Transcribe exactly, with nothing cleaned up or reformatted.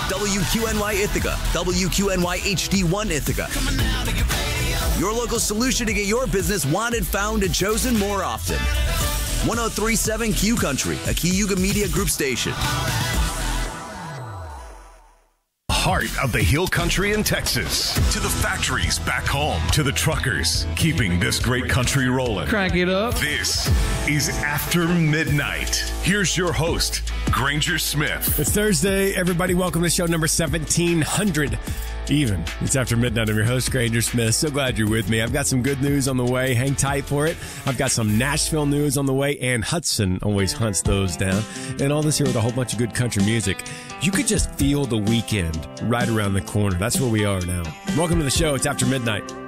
W Q N Y Ithaca, W Q N Y H D one Ithaca. Your local solution to get your business wanted, found, and chosen more often. one oh three point seven Q Country, a Cayuga Media Group station. Heart of the Hill Country in Texas. To the factories back home. To the truckers keeping this great country rolling. Crank it up. This is After Midnight. Here's your host, Granger Smith. It's Thursday. Everybody, welcome to show number seventeen hundred. Even. It's After Midnight. I'm your host, Granger Smith. So glad you're with me. I've got some good news on the way. Hang tight for it. I've got some Nashville news on the way, and Hudson always hunts those down. And all this here with a whole bunch of good country music. You could just feel the weekend right around the corner. That's where we are now. Welcome to the show. It's After Midnight.